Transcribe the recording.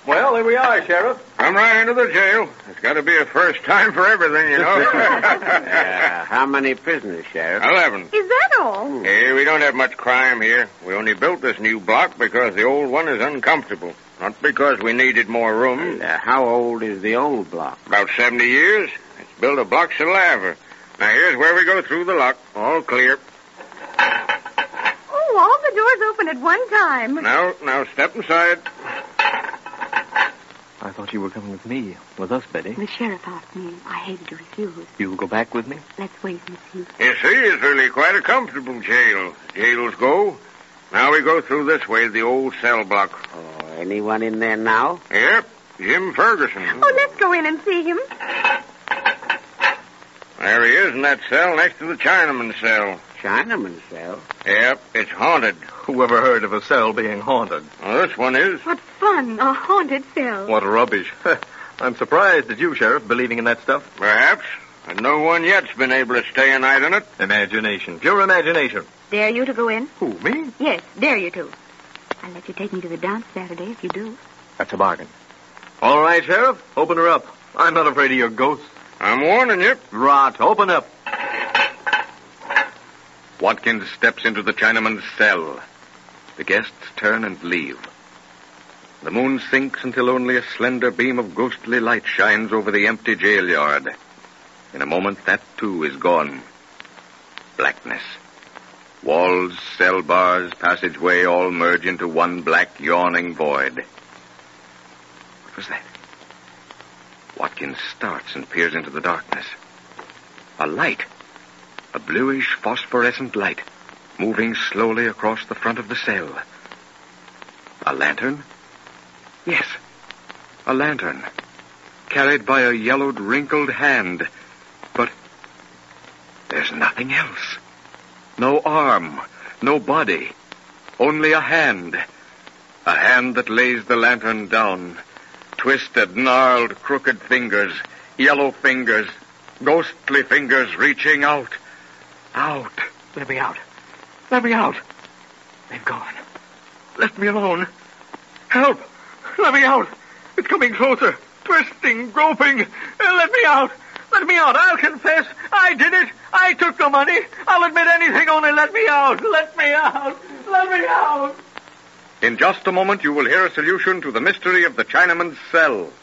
Well, here we are, Sheriff. Come right into the jail. It's got to be a first time for everything, you know. How many prisoners, Sheriff? 11. Is that all? Hey, we don't have much crime here. We only built this new block because the old one is uncomfortable. Not because we needed more room. How old is the old block? About 70 years. It's built of blocks of lava. Now, here's where we go through the lock. All clear. Oh, all the doors open at one time. Now, step inside. I thought you were coming with me. With us, Betty. The sheriff asked me. I hated to refuse. You'll go back with me? Let's wait and see. You see, it's really quite a comfortable jail. Jails go. Now we go through this way, the old cell block. Oh, anyone in there now? Yep, Jim Ferguson. Oh, let's go in and see him. There he is in that cell next to the Chinaman cell. Chinaman cell? Yep, it's haunted. Whoever heard of a cell being haunted? Well, this one is. What fun, a haunted cell. What rubbish. I'm surprised at you, Sheriff, believing in that stuff. Perhaps. But no one yet's been able to stay a night in it. Imagination. Pure imagination. Dare you to go in? Who, me? Yes, dare you to. I'll let you take me to the dance Saturday if you do. That's a bargain. All right, Sheriff, open her up. I'm not afraid of your ghosts. I'm warning you. Rot, open up. Watkins steps into the Chinaman's cell. The guests turn and leave. The moon sinks until only a slender beam of ghostly light shines over the empty jail yard. In a moment, that too is gone. Blackness. Walls, cell bars, passageway all merge into one black, yawning void. What was that? Watkins starts and peers into the darkness. A light. A bluish, phosphorescent light, moving slowly across the front of the cell. A lantern? Yes, a lantern, carried by a yellowed, wrinkled hand. But there's nothing else. No arm, no body, only a hand. A hand that lays the lantern down. Twisted, gnarled, crooked fingers, yellow fingers, ghostly fingers reaching out. Out. Let me out. Let me out. They've gone. Let me alone. Help. Let me out. It's coming closer. Twisting, groping. Let me out. Let me out. I'll confess. I did it. I took the money. I'll admit anything, only let me out. Let me out. Let me out. In just a moment, you will hear a solution to the mystery of the Chinaman's cell.